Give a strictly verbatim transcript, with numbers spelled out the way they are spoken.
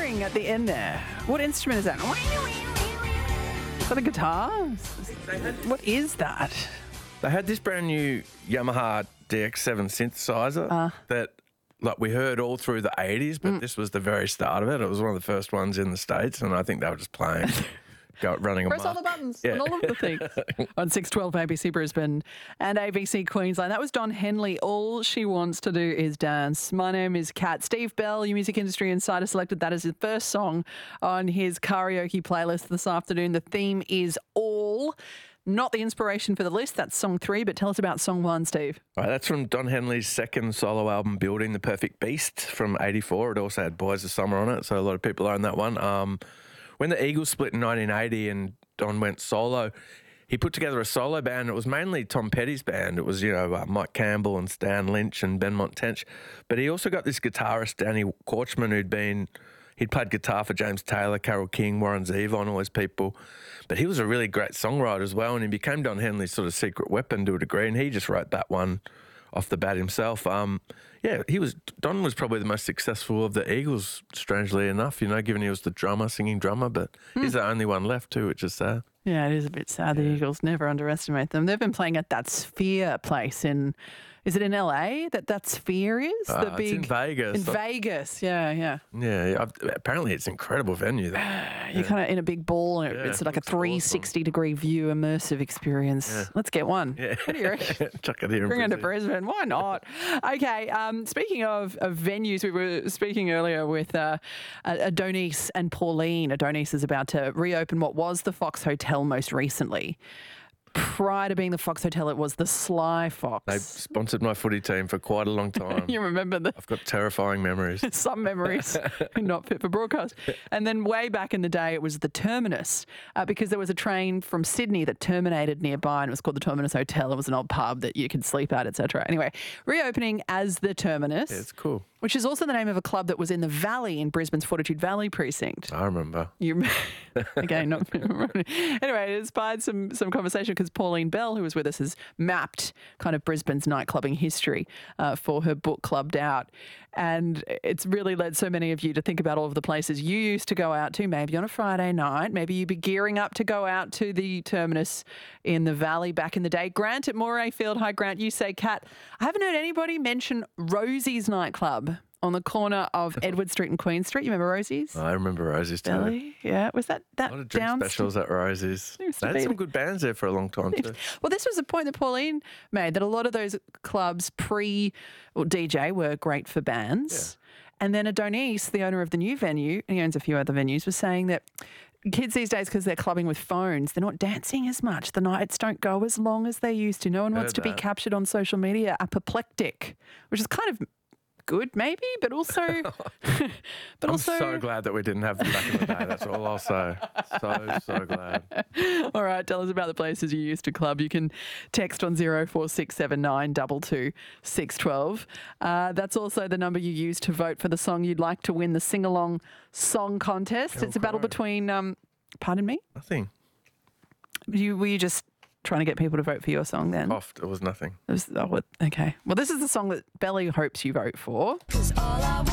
whirring at the end there. What instrument is that? Is that a guitar? What is that? They had this brand new Yamaha D X seven synthesizer Uh. that like we heard all through the eighties, but Mm. this was the very start of it. It was one of the first ones in the States, and I think they were just playing, go, running Press amok. all the buttons Yeah. on all of the things. On six twelve A B C Brisbane and A B C Queensland. That was Don Henley. All she wants to do is dance. My name is Kat. Steve Bell, your music industry insider, selected that as his first song on his karaoke playlist this afternoon. The theme is All. Not the inspiration for the list. That's song three, but tell us about song one, Steve. Right, that's from Don Henley's second solo album, Building the Perfect Beast, from eighty-four. It also had Boys of Summer on it, so a lot of people own that one. Um, when the Eagles split in nineteen eighty and Don went solo, he put together a solo band. It was mainly Tom Petty's band. It was, you know, uh, Mike Campbell and Stan Lynch and Benmont Tench. But he also got this guitarist, Danny Korchman, who'd been... He'd played guitar for James Taylor, Carole King, Warren Zevon, all those people. But he was a really great songwriter as well, and he became Don Henley's sort of secret weapon to a degree, and he just wrote that one off the bat himself. Um, yeah, he was Don was probably the most successful of the Eagles, strangely enough, you know, given he was the drummer, singing drummer, but Hmm. he's the only one left too, which is sad. Yeah, it is a bit sad. The Eagles, never underestimate them. They've been playing at that Sphere place in, is it in L A that that Sphere is? Uh, the big, it's in Vegas. In Vegas, yeah, yeah. Yeah, I've, apparently it's an incredible venue there. You're kind of in a big ball and Yeah, it's like a looks awesome. three sixty degree view immersive experience. Yeah. Let's get one. Yeah. What do you reckon? Chuck it here in Bring it to Brisbane. Brisbane. Why not? Okay. Um, speaking of, of venues, we were speaking earlier with uh, Adonis and Pauline. Adonis is about to reopen what was the Fox Hotel most recently. Prior to being the Fox Hotel, it was the Sly Fox. They sponsored my footy team for quite a long time. You remember the I've got terrifying memories. some memories not fit for broadcast. And then way back in the day, it was the Terminus uh, because there was a train from Sydney that terminated nearby and it was called the Terminus Hotel. It was an old pub that you could sleep at, et cetera. Anyway, reopening as the Terminus, Yeah, it's cool. which is also the name of a club that was in the Valley in Brisbane's Fortitude Valley precinct. I remember. You again, not anyway. It inspired some some conversation because Pauline Bell, who was with us, has mapped kind of Brisbane's nightclubbing history uh, for her book Clubbed Out, and it's really led so many of you to think about all of the places you used to go out to. Maybe on a Friday night, maybe you'd be gearing up to go out to the Terminus in the Valley back in the day. Grant at Morayfield. Hi, Grant. You say, Kat, I haven't heard anybody mention Rosie's nightclub on the corner of Edward Street and Queen Street. You remember Rosie's? I remember Rosie's too. Belly? Yeah. Was that that A lot of drink down? specials at Rosie's. Seems to They had be. some good bands there for a long time too. Well, this was a point that Pauline made, that a lot of those clubs pre well, D J were great for bands. And then Adonis, the owner of the new venue, and he owns a few other venues, was saying that kids these days, because they're clubbing with phones, they're not dancing as much. The nights don't go as long as they used to. No one wants Heard to be that. captured on social media apoplectic, which is kind of good maybe, but also... but I'm also, so glad that we didn't have them back in the day. That's all I'll say. So, so glad. All right, tell us about the places you used to club. You can text on zero four six seven nine two two six one two. Uh, that's also the number you use to vote for the song you'd like to win the sing-along song contest. It's a battle Velcro. between, um, pardon me? Nothing. You, were you just trying to get people to vote for your song then? Coughed. It was nothing. It was- oh, what- okay. Well, this is the song that Belly hopes you vote for.